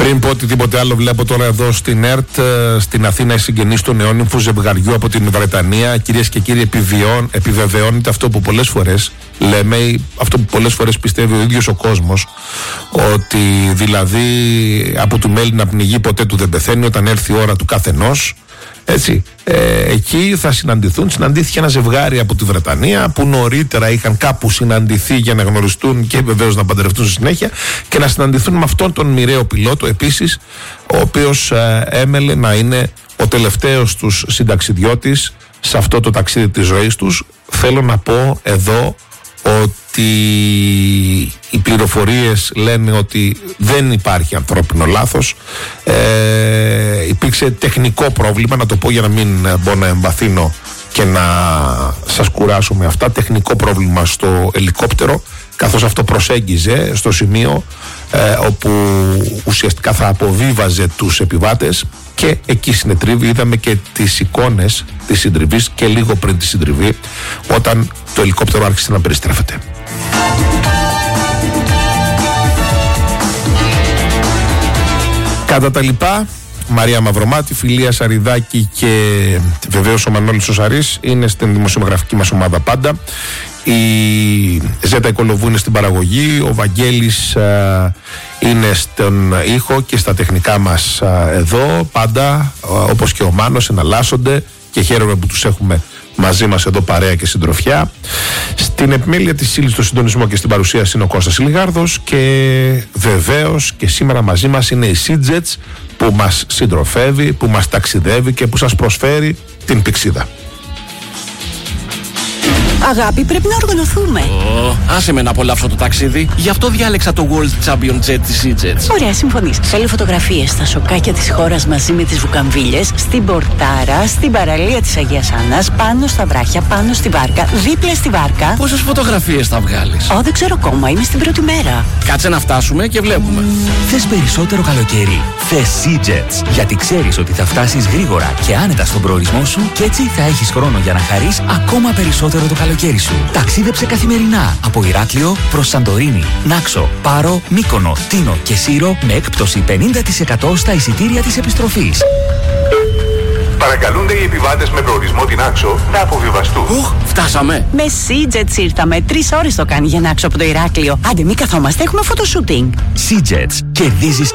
Πριν πω οτιδήποτε άλλο, βλέπω τώρα εδώ στην ΕΡΤ, στην Αθήνα, οι συγγενείς του νεόνυμφου ζευγαριού από την Βρετανία. Κυρίες και κύριοι, επιβεβαιώνεται αυτό που πολλές φορές λέμε, αυτό που πολλές φορές πιστεύει ο ίδιος ο κόσμος, ότι δηλαδή από του μέλι να πνιγεί ποτέ του δεν πεθαίνει, όταν έρθει η ώρα του καθενός. Έτσι, εκεί θα συναντηθούν. Συναντήθηκε ένα ζευγάρι από τη Βρετανία που νωρίτερα είχαν κάπου συναντηθεί για να γνωριστούν και βεβαίως να παντρευτούν στη συνέχεια, και να συναντηθούν με αυτόν τον μοιραίο πιλότο επίσης, ο οποίος έμελε να είναι ο τελευταίος τους συνταξιδιώτης σε αυτό το ταξίδι της ζωής τους. Θέλω να πω εδώ ότι οι πληροφορίες λένε ότι δεν υπάρχει ανθρώπινο λάθος. Υπήρξε τεχνικό πρόβλημα, να το πω για να μην μπω να εμβαθύνω και να σας κουράσω με αυτά. Τεχνικό πρόβλημα στο ελικόπτερο, καθώς αυτό προσέγγιζε στο σημείο όπου ουσιαστικά θα αποβίβαζε τους επιβάτες, και εκεί συνετρίβει. Είδαμε και τις εικόνες της συντριβής και λίγο πριν τη συντριβή, όταν το ελικόπτερο άρχισε να περιστρέφεται. Κατά τα λοιπά, Μαρία Μαυρομάτη, Φιλία Σαριδάκη και βεβαίως ο Μανώλης ο Σαρής είναι στην δημοσιογραφική μας ομάδα πάντα. Η Ζέτα Οικολοβού είναι στην παραγωγή, ο Βαγγέλης είναι στον ήχο και στα τεχνικά μας εδώ πάντα, όπως και ο Μάνος, εναλλάσσονται και χαίρομαι που τους έχουμε μαζί μας εδώ παρέα και συντροφιά. Στην επιμέλεια της ύλης, στο συντονισμό και στην παρουσίαση είναι ο Κώστας Λιγάρδος, και βεβαίως και σήμερα μαζί μας είναι η Seajets που μας συντροφεύει, που μας ταξιδεύει και που σας προσφέρει την πηξίδα. Αγάπη, πρέπει να οργανωθούμε. Άσε με να απολαύσω το ταξίδι. Γι' αυτό διάλεξα το World Champion Jet της Seajets. Ωραία, συμφωνείς. Θέλω φωτογραφίες στα σοκάκια της χώρας μαζί με τις βουκαμβίλες, στην πορτάρα, στην παραλία της Αγίας Άννας, πάνω στα βράχια, πάνω στη βάρκα, δίπλα στη βάρκα. Πόσες φωτογραφίες θα βγάλεις? Δεν ξέρω ακόμα, είμαι στην πρώτη μέρα. Κάτσε να φτάσουμε και βλέπουμε. Θες περισσότερο καλοκαίρι? Θες Seajets. Γιατί ξέρεις ότι θα φτάσεις γρήγορα και άνετα στον προορισμό σου, και έτσι θα έχεις χρόνο για να χαρείς ακόμα περισσότερο το καλοκαίρι σου. Ταξίδεψε καθημερινά από Ηράκλειο προς Σαντορίνη, Νάξο, Πάρο, Μύκονο, Τίνο και Σύρο με έκπτωση 50% στα εισιτήρια της επιστροφής. Παρακαλούνται οι επιβάτες με προορισμό την Άξο να αποβιβαστούν. Φτάσαμε. Με Seajets ήρθαμε. 3 ώρες το κάνει για να Άξο από το Ηράκλειο. Άντε, μη καθόμαστε, έχουμε φωτοσούτινγκ. Seajets. Κερδίζεις